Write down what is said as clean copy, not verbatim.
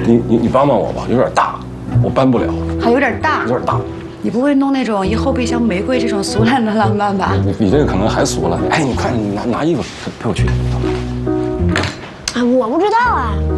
你帮帮我吧，有点大，我搬不了。 还有点大， 有点大。 你不会弄那种以后背像玫瑰这种俗烂的浪漫吧？ 你比这个可能还俗了。哎，你快拿衣服陪我去。 啊，我不知道啊。